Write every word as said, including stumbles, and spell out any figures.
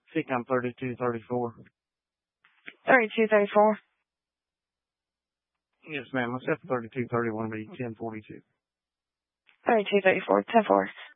think I'm thirty-two thirty-four. thirty-two thirty-four? Yes, ma'am. Myself thirty-two thirty-one, be ten forty-two. thirty-two thirty-four, ten four.